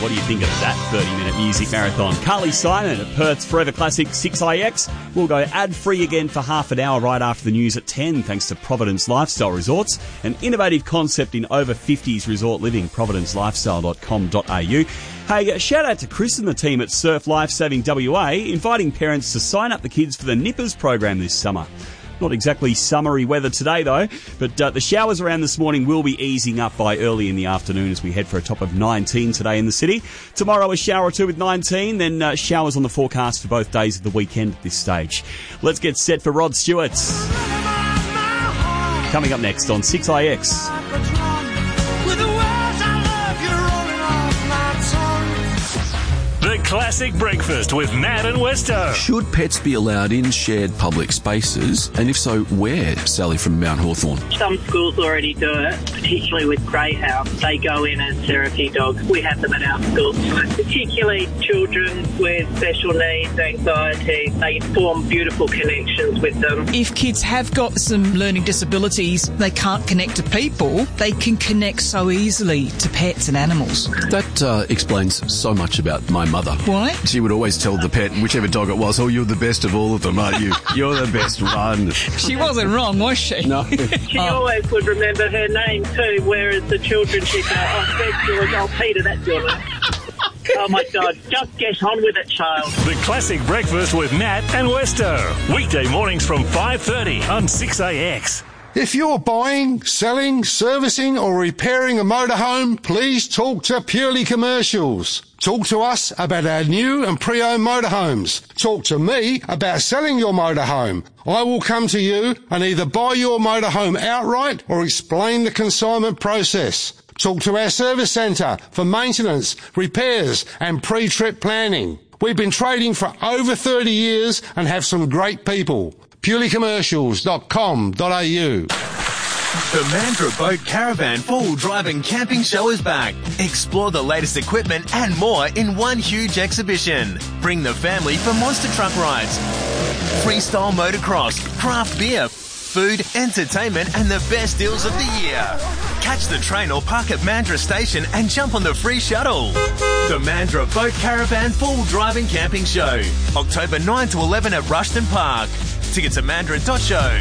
What do you think of that 30-minute music marathon? Carly Simon at Perth's Forever Classic 6IX will go ad-free again for half an hour right after the news at 10, thanks to Providence Lifestyle Resorts, an innovative concept in over 50s resort living, providencelifestyle.com.au. Hey, shout out to Chris and the team at Surf Life Saving WA, inviting parents to sign up the kids for the Nippers program this summer. Not exactly summery weather today, though, but the showers around this morning will be easing up by early in the afternoon as we head for a top of 19 today in the city. Tomorrow, a shower or two with 19, then showers on the forecast for both days of the weekend at this stage. Let's get set for Rod Stewart's. Coming up next on 6IX. The Classic Breakfast with Matt and Westo. Should pets be allowed in shared public spaces? And if so, where? Sally from Mount Hawthorn. Some schools already do it, particularly with greyhounds. They go in as therapy dogs. We have them at our schools. Particularly children with special needs, anxiety. They form beautiful connections with them. If kids have got some learning disabilities, they can't connect to people, they can connect so easily to pets and animals. That explains so much about my mother. Why? She would always tell the pet, whichever dog it was, "Oh, you're the best of all of them, aren't you? You're the best one." She wasn't wrong, was she? No. She always would remember her name too, whereas the children she'd go, "Oh, Peter, that's your name." Oh my God, just get on with it, child. The Classic Breakfast with Matt and Westo. Weekday mornings from 5:30 on 6AX. If you're buying, selling, servicing or repairing a motorhome, please talk to Purely Commercials. Talk to us about our new and pre-owned motorhomes. Talk to me about selling your motorhome. I will come to you and either buy your motorhome outright or explain the consignment process. Talk to our service centre for maintenance, repairs and pre-trip planning. We've been trading for over 30 years and have some great people. purelycommercials.com.au. The Mandurah Boat Caravan 4-wheel drive and camping show is back. Explore the latest equipment and more in one huge exhibition. Bring the family for monster truck rides, freestyle motocross, craft beer, food, entertainment and the best deals of the year. Catch the train or park at Mandurah Station and jump on the free shuttle. The Mandurah Boat Caravan 4-wheel drive and camping show. October 9 to 11 at Rushton Park. Tickets at mandurah.show.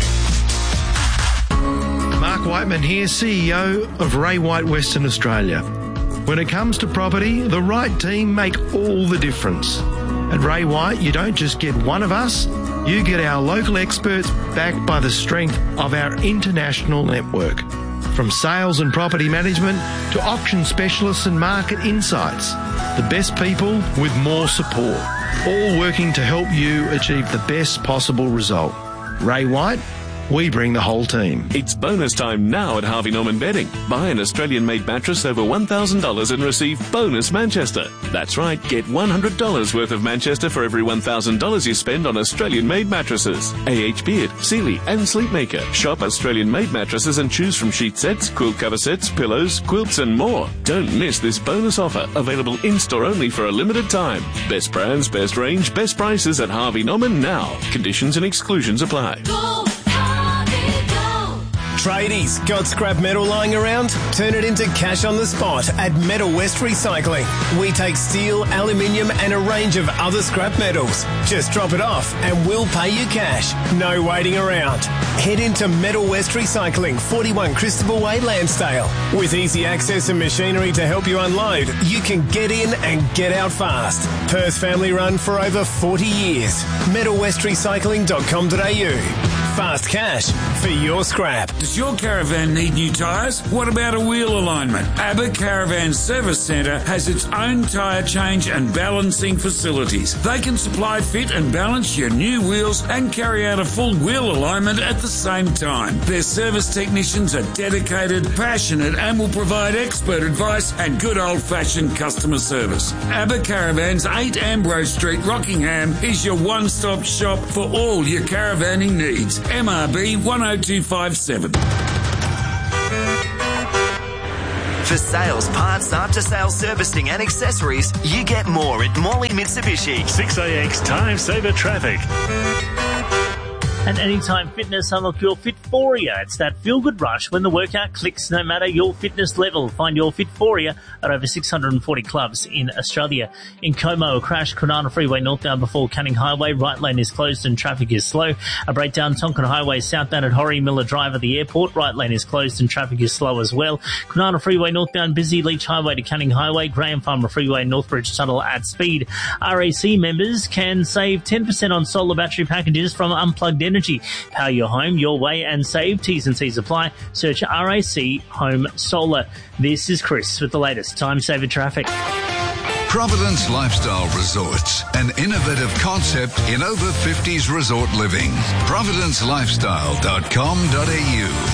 Mark Whiteman here, CEO of Ray White Western Australia. When it comes to property, the right team make all the difference. At Ray White, you don't just get one of us, you get our local experts backed by the strength of our international network. From sales and property management to auction specialists and market insights, the best people with more support, all working to help you achieve the best possible result. Ray White, we bring the whole team. It's bonus time now at Harvey Norman Bedding. Buy an Australian-made mattress over $1,000 and receive bonus Manchester. That's right, get $100 worth of Manchester for every $1,000 you spend on Australian-made mattresses. AH Beard, Sealy and Sleepmaker. Shop Australian-made mattresses and choose from sheet sets, quilt cover sets, pillows, quilts and more. Don't miss this bonus offer, available in-store only for a limited time. Best brands, best range, best prices at Harvey Norman now. Conditions and exclusions apply. Tradies, got scrap metal lying around? Turn it into cash on the spot at Metal West Recycling. We take steel, aluminium and a range of other scrap metals. Just drop it off and we'll pay you cash. No waiting around. Head into Metal West Recycling, 41 Christopher Way, Lansdale. With easy access and machinery to help you unload, you can get in and get out fast. Perth family run for over 40 years. metalwestrecycling.com.au. Fast cash for your scrap. Does your caravan need new tyres? What about a wheel alignment? ABBA Caravan Service Centre has its own tyre change and balancing facilities. They can supply, fit and balance your new wheels and carry out a full wheel alignment at the same time. Their service technicians are dedicated, passionate and will provide expert advice and good old-fashioned customer service. ABBA Caravans, 8 Ambrose Street, Rockingham is your one-stop shop for all your caravanning needs. MRB 10257. For sales, parts, after-sales servicing and accessories, you get more at Morley Mitsubishi. 6AX Time Saver Traffic. And Anytime Fitness, unlock your Fitphoria. It's that feel-good rush when the workout clicks no matter your fitness level. Find your Fitphoria at over 640 clubs in Australia. In Como, a crash, Kwinana Freeway northbound before Canning Highway. Right lane is closed and traffic is slow. A breakdown, Tonkin Highway southbound at Horry Miller Drive at the airport. Right lane is closed and traffic is slow as well. Kwinana Freeway northbound busy. Leach Highway to Canning Highway. Graham Farmer Freeway Northbridge Tunnel at speed. RAC members can save 10% on solar battery packages from Unplugged Energy. Power your home your way and save. T's and C's apply. Search RAC Home Solar. This is Chris with the latest Time Saver traffic. Providence Lifestyle Resorts, an innovative concept in over 50s resort living. providencelifestyle.com.au